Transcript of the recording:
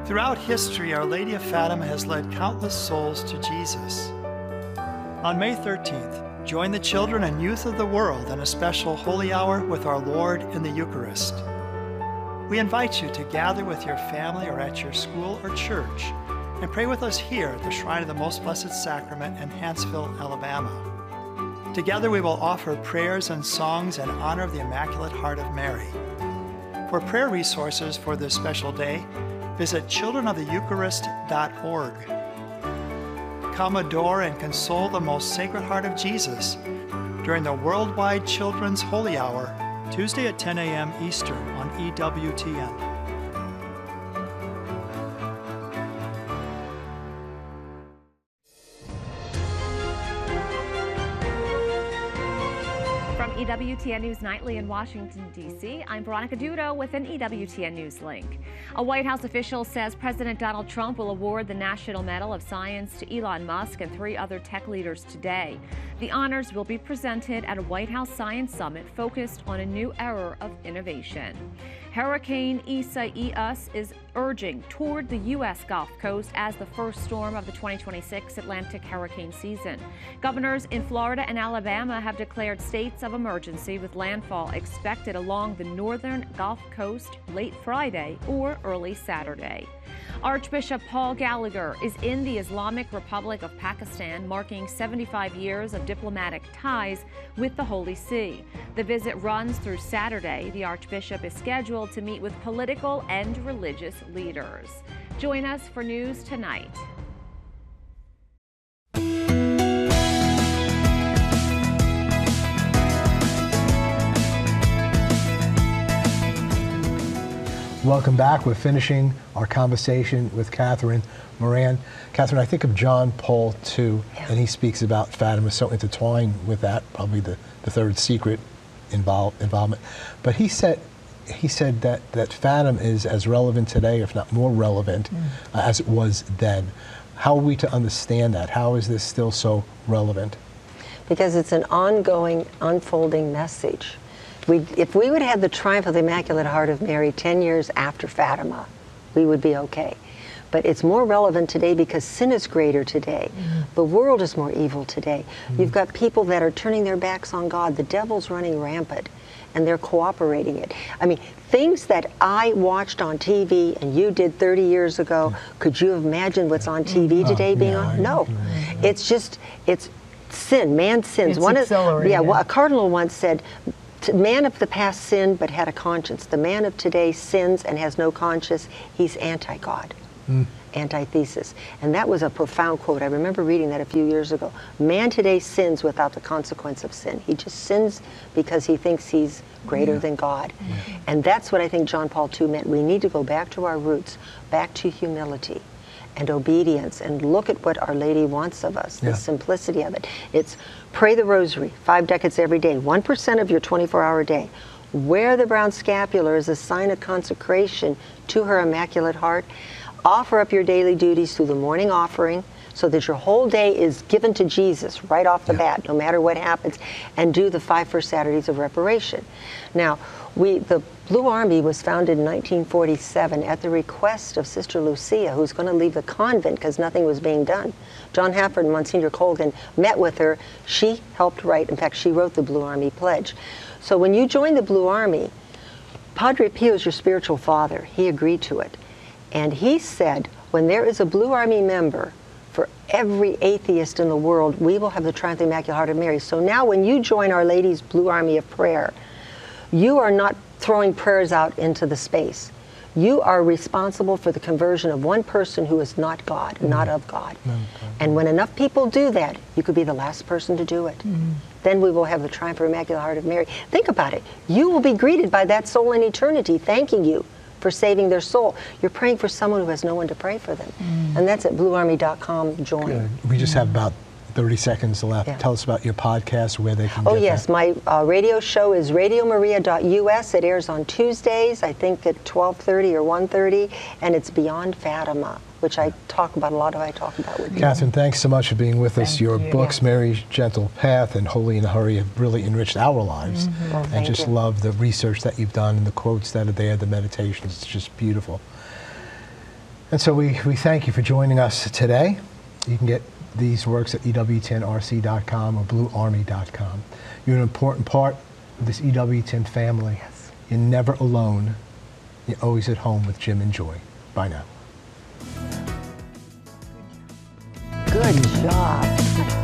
Throughout history, Our Lady of Fatima has led countless souls to Jesus. On May 13th, join the children and youth of the world in a special holy hour with our Lord in the Eucharist. We invite you to gather with your family or at your school or church and pray with us here at the Shrine of the Most Blessed Sacrament in Huntsville, Alabama. Together we will offer prayers and songs in honor of the Immaculate Heart of Mary. For prayer resources for this special day, visit childrenoftheeucharist.org. Come adore and console the most Sacred Heart of Jesus during the Worldwide Children's Holy Hour, Tuesday at 10 a.m. Eastern on EWTN. From EWTN News Nightly in Washington, D.C., I'm Veronica Dudo with an EWTN News link. A White House official says President Donald Trump will award the National Medal of Science to Elon Musk and 3 other tech leaders today. The honors will be presented at a White House Science Summit focused on a new era of innovation. Hurricane Isaias is urging toward the U.S. Gulf Coast as the first storm of the 2026 Atlantic hurricane season. Governors in Florida and Alabama have declared states of emergency with landfall expected along the northern Gulf Coast late Friday or early Saturday. Archbishop Paul Gallagher is in the Islamic Republic of Pakistan, marking 75 years of diplomatic ties with the Holy See. The visit runs through Saturday. The Archbishop is scheduled to meet with political and religious leaders. Join us for News Tonight. Welcome back. We're finishing our conversation with Catherine Moran. Catherine, I think of John Paul II, and he speaks about Fatima, so intertwined with that, probably the third secret involvement. But he said that Fatima is as relevant today, if not more relevant, as it was then. How are we to understand that? How is this still so relevant? Because it's an ongoing, unfolding message. If we would have the triumph of the Immaculate Heart of Mary 10 years after Fatima, we would be okay. But it's more relevant today because sin is greater today. The world is more evil today. You've got people that are turning their backs on God. The devil's running rampant, and they're cooperating it. I mean, things that I watched on TV and you did 30 years ago, could you have imagined what's on TV today being on? No. It's just, it's sin. Man sins. It's a cardinal once said, man of the past sinned but had a conscience. The man of today sins and has no conscience. He's anti-God, antithesis. And that was a profound quote. I remember reading that a few years ago. Man today sins without the consequence of sin. He just sins because he thinks he's greater than God. And that's what I think John Paul II meant. We need to go back to our roots, back to humility and obedience, and look at what Our Lady wants of us, the simplicity of it. It's pray the rosary 5 decades every day, 1% of your 24-hour day. Wear the brown scapular as a sign of consecration to her Immaculate Heart. Offer up your daily duties through the morning offering so that your whole day is given to Jesus right off the bat, no matter what happens, and do the 5 first Saturdays of reparation. Now, the Blue Army was founded in 1947 at the request of Sister Lucia, who's going to leave the convent because nothing was being done. John Hafford and Monsignor Colgan met with her. She helped write, in fact, she wrote the Blue Army Pledge. So when you join the Blue Army, Padre Pio is your spiritual father. He agreed to it. And he said, when there is a Blue Army member, for every atheist in the world, we will have the triumph of the Immaculate Heart of Mary. So now when you join Our Lady's Blue Army of Prayer, you are not throwing prayers out into the space. You are responsible for the conversion of one person who is not God, not of God. And when enough people do that, you could be the last person to do it. Then we will have the triumph of the Immaculate Heart of Mary. Think about it. You will be greeted by that soul in eternity, thanking you for saving their soul. You're praying for someone who has no one to pray for them. And that's at bluearmy.com, join. Good. We just have about 30 seconds left. Tell us about your podcast, where they can get that. My radio show is radiomaria.us. It airs on Tuesdays, I think at 12:30 or 1:30, and it's Beyond Fatima, which I talk about with you. Catherine, thanks so much for being with us. Your books, Mary's Gentle Path and Holy in a Hurry, have really enriched our lives. And just love the research that you've done and the quotes that are there, the meditations. It's just beautiful. And so we thank you for joining us today. You can get these works at EWTNRC.com or BlueArmy.com. You're an important part of this EWTN family. Yes. You're never alone. You're always at home with Jim and Joy. Bye now. Good job.